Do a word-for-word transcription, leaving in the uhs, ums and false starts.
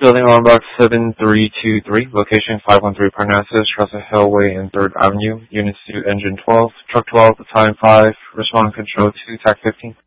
Building on box seven three two three, location five one three Parnassus, Russell Hill Way and third Avenue, Unit two, Engine twelve, Truck twelve, time five, Respond Control two, T A C fifteen.